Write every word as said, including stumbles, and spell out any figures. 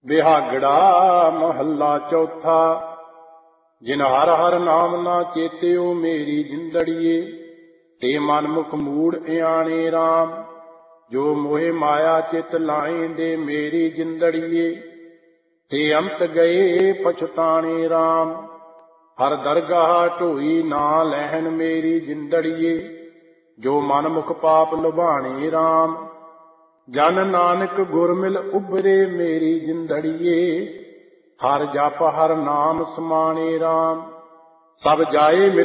ਬਿਹਾਗੜਾ ਮਹੱਲਾ ਚੌਥਾ। ਜਿਨ ਹਰ ਹਰ ਨਾਮ ਨਾ ਚੇਤਿਓ ਮੇਰੀ ਜਿੰਦੜੀਏ, ਤੇ ਮਨ ਮੁਖ ਮੂੜ ਇਆਣੇ ਰਾਮ। ਜੋ ਮੋਹਿ ਮਾਇਆ ਚਿਤ ਲਾਇਂਦੇ ਮੇਰੀ ਜਿੰਦੜੀਏ, ਤੇ ਅੰਤ ਗਏ ਪਛਤਾਣੇ ਰਾਮ। ਹਰ ਦਰਗਾਹ ਢੋਈ ਨਾ ਲੈਹਨ ਮੇਰੀ ਜਿੰਦੜੀਏ, ਜੋ ਮਨ ਮੁਖ ਪਾਪ ਲੁਭਾਣੇ ਰਾਮ। ਜਨ ਨਾਨਕ ਗੁਰ ਮਿਲ ਉਬਰੇ ਮੇਰੀ ਜਿੰਦੜੀਏ, ਹਰ ਜਪ ਹਰ ਨਾਮ ਸਮਾਣੇ ਰਾਮ। ਸਭ ਜਾਏ